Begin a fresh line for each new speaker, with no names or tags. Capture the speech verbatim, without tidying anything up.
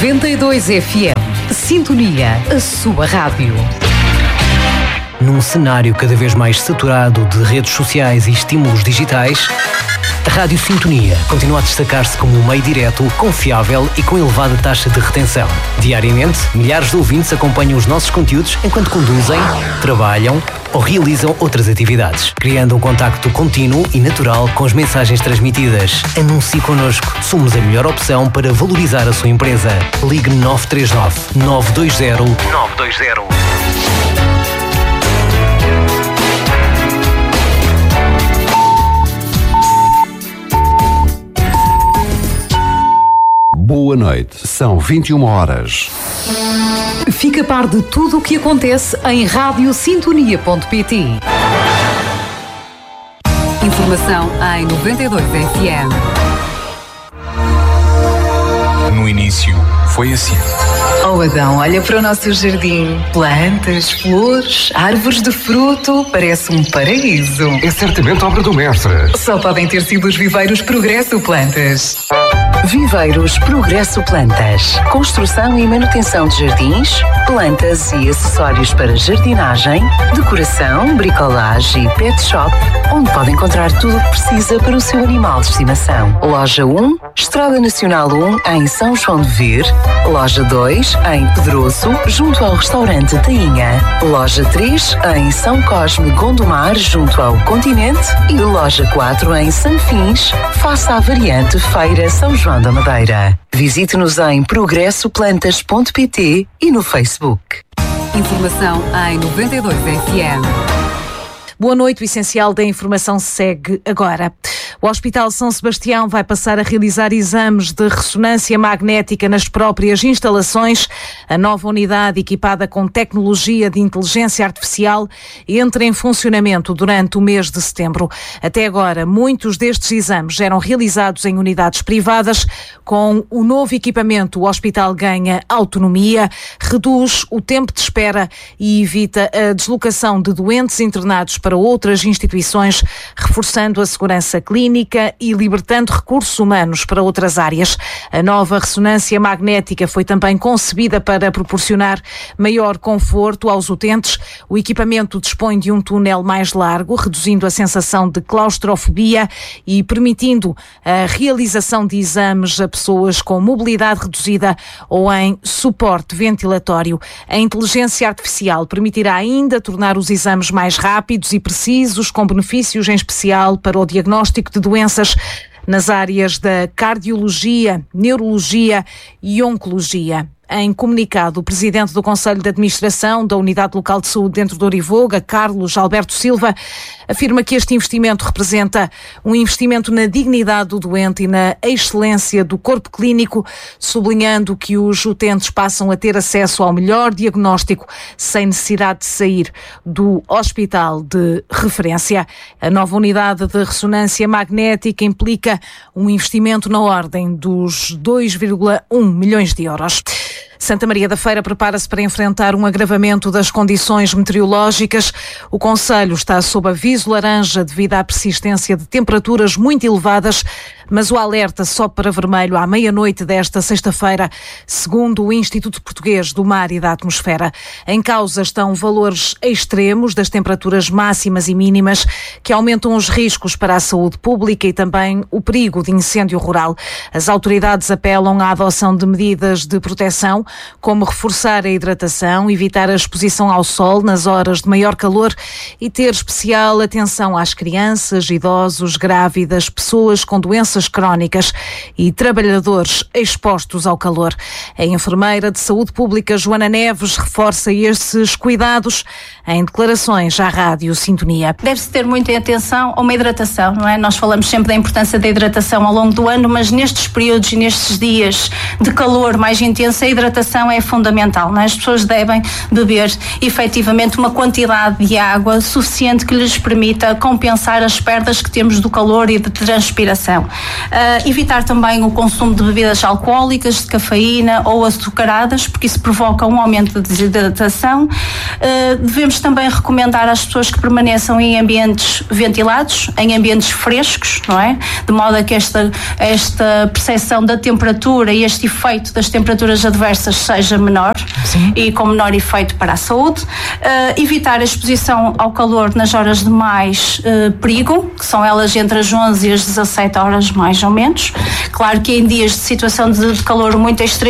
noventa e dois F M. Sintonia, a sua rádio.
Num cenário cada vez mais saturado de redes sociais e estímulos digitais, a Rádio Sintonia continua a destacar-se como um meio direto, confiável e com elevada taxa de retenção. Diariamente, milhares de ouvintes acompanham os nossos conteúdos enquanto conduzem, trabalham ou realizam outras atividades, criando um contacto contínuo e natural com as mensagens transmitidas. Anuncie connosco. Somos a melhor opção para valorizar a sua empresa. Ligue nove três nove, nove dois zero, nove dois zero.
Boa noite. São vinte e uma horas.
Fica a par de tudo o que acontece em rádio sintonia ponto pt. Informação em noventa e dois F M.
No início, foi assim.
Oh Adão, olha para o nosso jardim. Plantas, flores, árvores de fruto. Parece um paraíso.
É certamente obra do mestre.
Só podem ter sido os Viveiros Progresso Plantas.
Viveiros Progresso Plantas. Construção e manutenção de jardins, plantas e acessórios para jardinagem, decoração, bricolagem e pet shop, onde pode encontrar tudo o que precisa para o seu animal de estimação. Loja um, Estrada Nacional um, em São João de Vir. Loja dois, em Pedroso, junto ao restaurante Tainha. Loja três, em São Cosme, Gondomar, junto ao Continente. E loja quatro, em Sanfins, face à variante Feira São João da Madeira. Visite-nos em progresso plantas ponto pt e no Facebook.
Informação em noventa e dois F M.
Boa noite, o essencial da informação segue agora. O Hospital São Sebastião vai passar a realizar exames de ressonância magnética nas próprias instalações. A nova unidade, equipada com tecnologia de inteligência artificial, entra em funcionamento durante o mês de setembro. Até agora, muitos destes exames eram realizados em unidades privadas. Com o novo equipamento, o hospital ganha autonomia, reduz o tempo de espera e evita a deslocação de doentes internados para outras instituições, reforçando a segurança clínica e libertando recursos humanos para outras áreas. A nova ressonância magnética foi também concebida para proporcionar maior conforto aos utentes. O equipamento dispõe de um túnel mais largo, reduzindo a sensação de claustrofobia e permitindo a realização de exames a pessoas com mobilidade reduzida ou em suporte ventilatório. A inteligência artificial permitirá ainda tornar os exames mais rápidos e precisos, com benefícios em especial para o diagnóstico de doenças nas áreas da cardiologia, neurologia e oncologia. Em comunicado, o presidente do Conselho de Administração da Unidade Local de Saúde dentro de Orivoga, Carlos Alberto Silva, afirma que este investimento representa um investimento na dignidade do doente e na excelência do corpo clínico, sublinhando que os utentes passam a ter acesso ao melhor diagnóstico sem necessidade de sair do hospital de referência. A nova unidade de ressonância magnética implica um investimento na ordem dos dois vírgula um milhões de euros. Santa Maria da Feira prepara-se para enfrentar um agravamento das condições meteorológicas. O concelho está sob aviso laranja devido à persistência de temperaturas muito elevadas, mas o alerta sobe para vermelho à meia-noite desta sexta-feira, segundo o Instituto Português do Mar e da Atmosfera. Em causa estão valores extremos das temperaturas máximas e mínimas que aumentam os riscos para a saúde pública e também o perigo de incêndio rural. As autoridades apelam à adoção de medidas de proteção, como reforçar a hidratação, evitar a exposição ao sol nas horas de maior calor e ter especial atenção às crianças, idosos, grávidas, pessoas com doenças crónicas e trabalhadores expostos ao calor. A enfermeira de saúde pública Joana Neves reforça esses cuidados em declarações à Rádio Sintonia.
Deve-se ter muita atenção a uma hidratação, não é? Nós falamos sempre da importância da hidratação ao longo do ano, mas nestes períodos e nestes dias de calor mais intenso, a hidratação é fundamental, não é? As pessoas devem beber efetivamente uma quantidade de água suficiente que lhes permita compensar as perdas que temos do calor e de transpiração. Uh, evitar também o consumo de bebidas alcoólicas, de cafeína ou açucaradas, porque isso provoca um aumento de desidratação. Uh, devemos também recomendar às pessoas que permaneçam em ambientes ventilados, em ambientes frescos, não é? De modo a que esta, esta percepção da temperatura e este efeito das temperaturas adversas seja menor. Sim. E com menor efeito para a saúde. Uh, evitar a exposição ao calor nas horas de mais uh, perigo, que são elas entre as onze e as dezassete horas mais ou menos. Claro que em dias de situação de, de calor muito extremo